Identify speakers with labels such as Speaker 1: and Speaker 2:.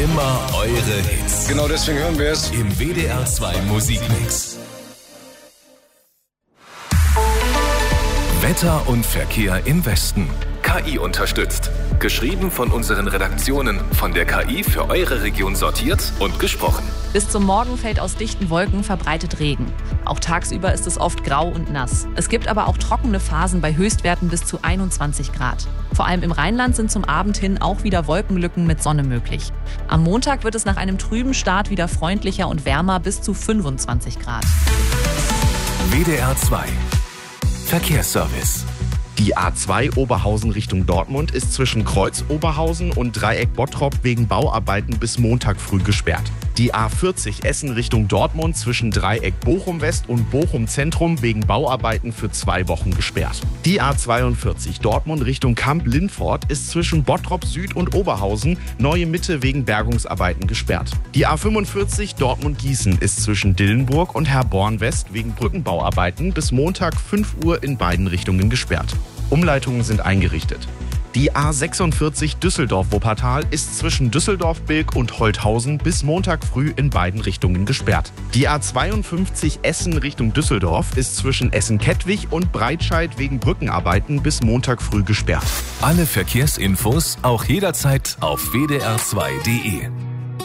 Speaker 1: Immer eure Hits.
Speaker 2: Genau deswegen hören wir es
Speaker 1: Im WDR 2 Musikmix. Wetter und Verkehr im Westen. KI unterstützt. Geschrieben von unseren Redaktionen, von der KI für eure Region sortiert und gesprochen.
Speaker 3: Bis zum Morgen fällt aus dichten Wolken verbreitet Regen. Auch tagsüber ist es oft grau und nass. Es gibt aber auch trockene Phasen bei Höchstwerten bis zu 21 Grad. Vor allem im Rheinland sind zum Abend hin auch wieder Wolkenlücken mit Sonne möglich. Am Montag wird es nach einem trüben Start wieder freundlicher und wärmer bis zu 25 Grad.
Speaker 1: WDR 2 Verkehrsservice.
Speaker 4: Die A2 Oberhausen Richtung Dortmund ist zwischen Kreuz Oberhausen und Dreieck Bottrop wegen Bauarbeiten bis Montag früh gesperrt. Die A40 Essen Richtung Dortmund zwischen Dreieck Bochum West und Bochum Zentrum wegen Bauarbeiten für 2 Wochen gesperrt. Die A42 Dortmund Richtung Kamp-Lindfort ist zwischen Bottrop Süd und Oberhausen Neue Mitte wegen Bergungsarbeiten gesperrt. Die A45 Dortmund-Gießen ist zwischen Dillenburg und Herborn West wegen Brückenbauarbeiten bis Montag 5 Uhr in beiden Richtungen gesperrt. Umleitungen sind eingerichtet. Die A46 Düsseldorf-Wuppertal ist zwischen Düsseldorf-Bilk und Holthausen bis Montag früh in beiden Richtungen gesperrt. Die A52 Essen Richtung Düsseldorf ist zwischen Essen-Kettwig und Breitscheid wegen Brückenarbeiten bis Montag früh gesperrt.
Speaker 1: Alle Verkehrsinfos auch jederzeit auf wdr2.de.